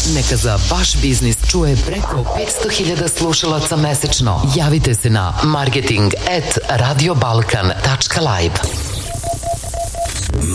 Neka za vaš biznis čuje preko 500.000 slušalaca mesečno. Javite se na marketing@radiobalkan.live.